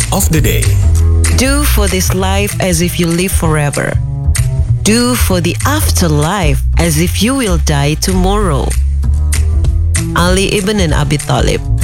of the day. Do for this life as if you live forever. Do for the afterlife as if you will die tomorrow. Ali ibn Abi Talib.